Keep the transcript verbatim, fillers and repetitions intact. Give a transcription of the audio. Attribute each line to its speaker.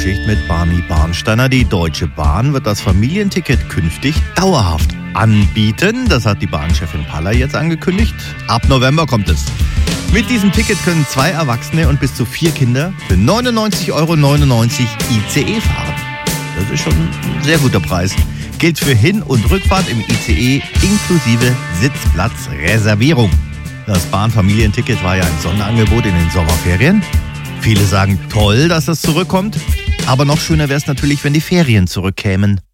Speaker 1: Geschichte mit Barney Barnsteiner. Die Deutsche Bahn wird das Familienticket künftig dauerhaft anbieten. Das hat die Bahnchefin Paller jetzt angekündigt. Ab November kommt es. Mit diesem Ticket können zwei Erwachsene und bis zu vier Kinder für neunundneunzig Euro neunundneunzig I C E fahren. Das ist schon ein sehr guter Preis. Gilt für Hin- und Rückfahrt im I C E inklusive Sitzplatzreservierung. Das Bahnfamilienticket war ja ein Sonderangebot in den Sommerferien. Viele sagen toll, dass das zurückkommt. Aber noch schöner wäre es natürlich, wenn die Ferien zurückkämen.